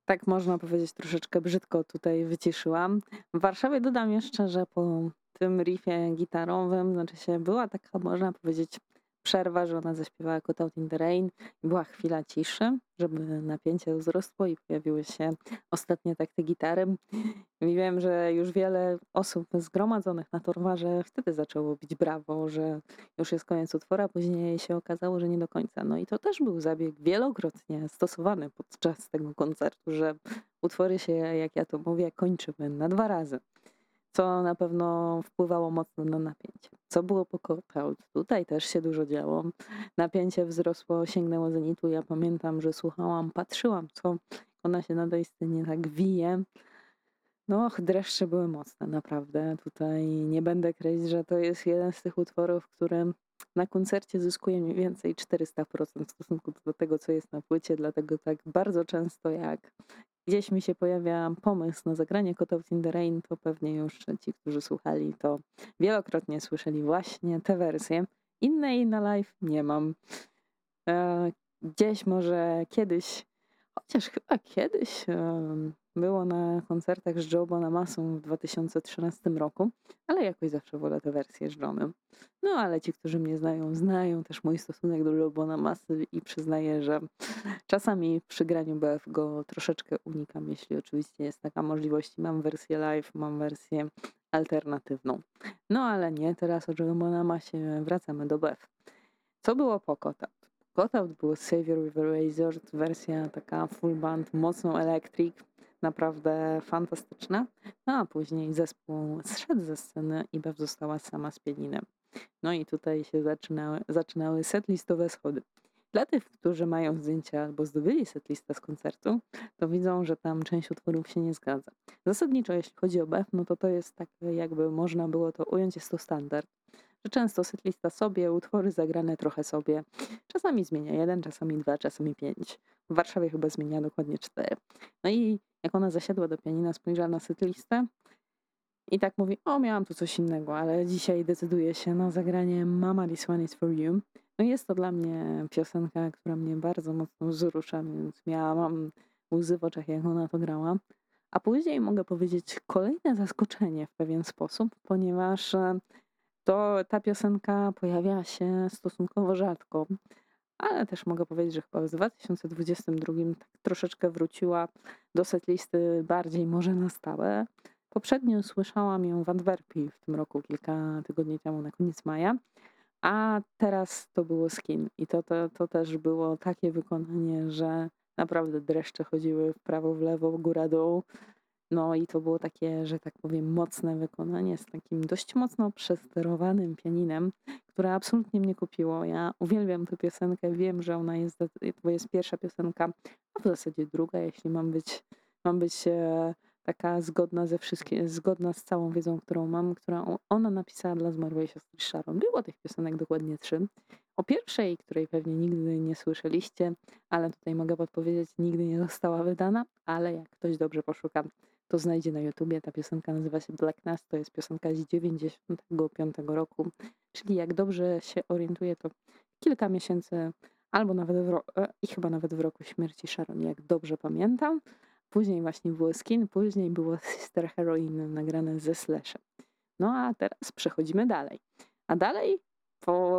Tak można powiedzieć, troszeczkę brzydko tutaj wyciszyłam. W Warszawie dodam jeszcze, że po tym riffie gitarowym, znaczy się była taka, można powiedzieć, przerwa, że ona zaśpiewała Cut Out in the Rain i była chwila ciszy, żeby napięcie wzrosło i pojawiły się ostatnie takty gitary. I wiem, że już wiele osób zgromadzonych na Torwarze wtedy zaczęło bić brawo, że już jest koniec utwora, a później się okazało, że nie do końca. No i to też był zabieg wielokrotnie stosowany podczas tego koncertu, że utwory się, jak ja to mówię, kończyły na 2 razy, co na pewno wpływało mocno na napięcie. Co było po Cut Out? Tutaj też się dużo działo. Napięcie wzrosło, sięgnęło zenitu. Ja pamiętam, że słuchałam, patrzyłam, co ona się na tej scenie tak wije. No, dreszcze były mocne, naprawdę. Tutaj nie będę kryć, że to jest jeden z tych utworów, który na koncercie zyskuje mniej więcej 400% w stosunku do tego, co jest na płycie, dlatego tak bardzo często jak gdzieś mi się pojawia pomysł na zagranie Cut Out in the Rain, to pewnie już ci, którzy słuchali, to wielokrotnie słyszeli właśnie tę wersję. Innej na live nie mam. Gdzieś może kiedyś, chociaż chyba kiedyś było na koncertach z Joe Bonamassą w 2013 roku, ale jakoś zawsze wolę tę wersję z Johnem. No ale ci, którzy mnie znają, znają też mój stosunek do Joe Bonamassy i przyznaję, że czasami przy graniu BF go troszeczkę unikam, jeśli oczywiście jest taka możliwość. Mam wersję live, mam wersję alternatywną. No ale nie, teraz o Joe Bonamassie wracamy do BF. Co było po Cut Out? Cut Out było Savior with a Razor, wersja taka full band, mocno electric, naprawdę fantastyczna. No a później zespół zszedł ze sceny i Bev została sama z pianinem. No i tutaj się zaczynały setlistowe schody. Dla tych, którzy mają zdjęcia albo zdobyli setlistę z koncertu, to widzą, że tam część utworów się nie zgadza. Zasadniczo jeśli chodzi o Bev, no to to jest tak, jakby można było to ująć, jest to standard. Że często setlista sobie, utwory zagrane trochę sobie. Czasami zmienia 1, czasami 2, czasami 5. W Warszawie chyba zmienia dokładnie 4. No i jak ona zasiadła do pianina, spojrzała na setlistę i tak mówi, o miałam tu coś innego, ale dzisiaj decyduję się na zagranie Mama This One Is For You. No i jest to dla mnie piosenka, która mnie bardzo mocno wzrusza, więc mam łzy w oczach, jak ona to grała. A później mogę powiedzieć kolejne zaskoczenie w pewien sposób, ponieważ ta piosenka pojawia się stosunkowo rzadko, ale też mogę powiedzieć, że chyba w 2022 tak troszeczkę wróciła do setlisty bardziej może na stałe. Poprzednio słyszałam ją w Antwerpii w tym roku, kilka tygodni temu, na koniec maja, a teraz to było Skin. I to też było takie wykonanie, że naprawdę dreszcze chodziły w prawo, w lewo, góra, dół. No i to było takie, że tak powiem, mocne wykonanie z takim dość mocno przesterowanym pianinem, które absolutnie mnie kupiło. Ja uwielbiam tę piosenkę, wiem, że ona jest, to jest pierwsza piosenka, a w zasadzie druga, jeśli mam być taka zgodna zgodna z całą wiedzą, którą mam, którą ona napisała dla zmarłej siostry Sharon. Było tych piosenek dokładnie 3. O pierwszej, której pewnie nigdy nie słyszeliście, ale tutaj mogę podpowiedzieć, nigdy nie została wydana, ale jak ktoś dobrze poszuka, to znajdzie na YouTubie. Ta piosenka nazywa się Black Nass, to jest piosenka z 95 roku, czyli jak dobrze się orientuję, to kilka miesięcy albo nawet i chyba nawet w roku śmierci Sharon, jak dobrze pamiętam. Później właśnie było Skin, później było Sister Heroine nagrane ze Slashem. No a teraz przechodzimy dalej. A dalej po